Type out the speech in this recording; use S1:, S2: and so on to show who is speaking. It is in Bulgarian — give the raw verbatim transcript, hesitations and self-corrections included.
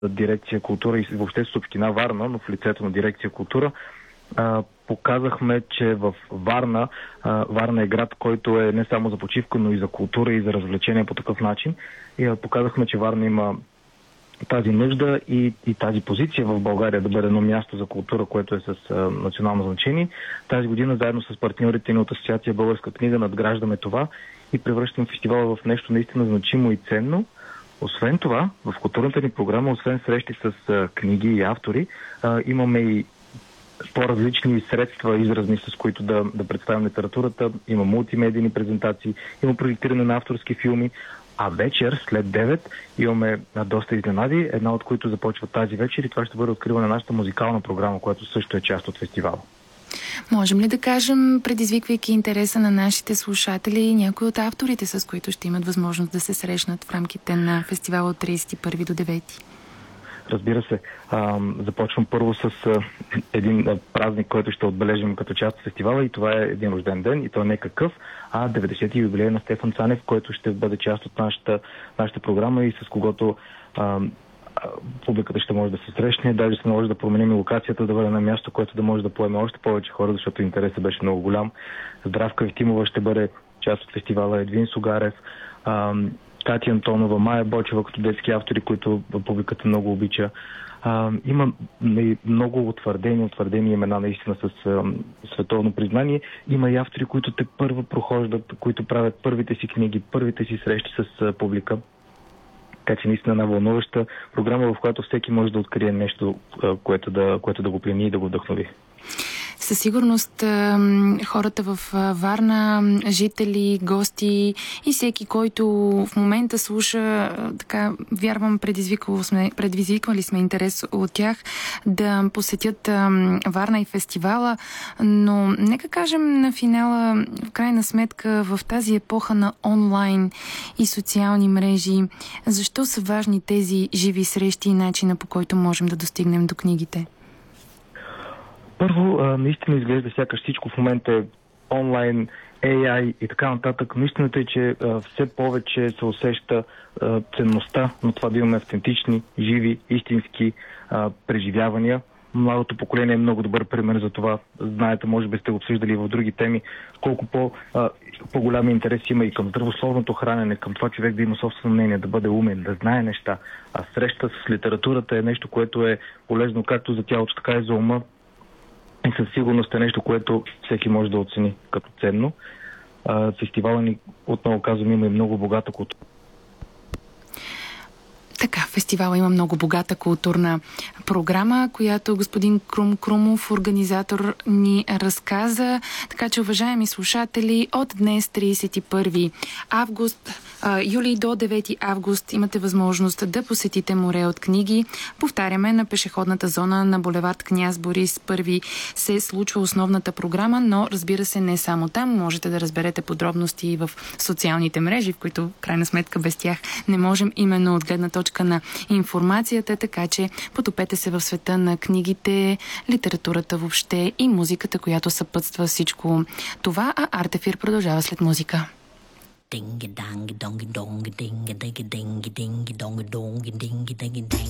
S1: дирекция култура и въобще с община Варна, но в лицето на дирекция култура, а, показахме, че в Варна, а, Варна е град, който е не само за почивка, но и за култура и за развлечение по такъв начин. И а, показахме, че Варна има тази нужда и, и тази позиция в България да бъде едно място за култура, което е с а, национално значение. Тази година заедно с партньорите ни от Асоциация Българска книга надграждаме това и превръщаме фестивала в нещо наистина значимо и ценно. Освен това, в културната ни програма, освен срещи с а, книги и автори, а, имаме и по-различни средства, изразни, с които да, да представим литературата. Има мултимедийни презентации, има проектиране на авторски филми, а вечер, след девет, имаме доста изненади, една от които започва тази вечер и това ще бъде откриване на нашата музикална програма, която също е част от фестивала.
S2: Можем ли да кажем, предизвиквайки интереса на нашите слушатели, някои от авторите, с които ще имат възможност да се срещнат в рамките на фестивала от тридесет и първи до девети?
S1: Разбира се. А, започвам първо с а, един а, празник, който ще отбележим като част от фестивала и това е един рожден ден и той не е какъв, а деветдесети юбилей на Стефан Цанев, който ще бъде част от нашата, нашата програма и с когото а, а, публиката ще може да се срещне. Даже се наложи да променим локацията, да бъде на място, което да може да поеме още повече хора, защото интересът беше много голям. Здравка Евтимова ще бъде част от фестивала, Едвин Сугарев, а, Кати Антонова, Майя Бочева като детски автори, които публиката много обича. А, има много утвърдени, утвърдени имена наистина с а, световно признание. Има и автори, които те първо прохождат, които правят първите си книги, първите си срещи с а, публика. Така че наистина една вълнуваща програма, в която всеки може да открие нещо, а, което, да, което да го плени и да го вдъхнови.
S2: Със сигурност хората в Варна, жители, гости и всеки, който в момента слуша, така вярвам, сме, предизвиквали сме интерес от тях да посетят Варна и фестивала, но нека кажем на финала, в крайна сметка, в тази епоха на онлайн и социални мрежи, защо са важни тези живи срещи и начина, по който можем да достигнем до книгите?
S1: Първо, наистина изглежда сякаш всичко в момента е онлайн, Ей Ай и така нататък. Но истината е, че а, все повече се усеща а, ценността на това да имаме автентични, живи, истински а, преживявания. Младото поколение е много добър пример за това. Знаете, може би сте обсъждали в други теми, колко по, а, по-голям интерес има и към здравословното хранене, към това човек да има собствено мнение, да бъде умен, да знае неща. А среща с литературата е нещо, което е полезно както за тялото, така и за ума. И със сигурност е нещо, което всеки може да оцени като ценно. А, фестивала ни, отново казвам, има и много богата култура.
S2: Така, фестивала има много богата културна програма, която господин Крум Крумов, организатор, ни разказа. Така че, уважаеми слушатели, от днес, тридесет и първи август, юли до девети август, имате възможност да посетите море от книги. Повтаряме, на пешеходната зона на булевард Княз Борис първи се случва основната програма, но разбира се не само там. Можете да разберете подробности и в социалните мрежи, в които, в крайна сметка, без тях не можем, именно от гледна точка на информацията, така че потопете се в света на книгите, литературата въобще и музиката, която съпътства всичко това, а Артефир продължава след музика. Ding dong dong dong ding ding ding ding dong dong ding ding ding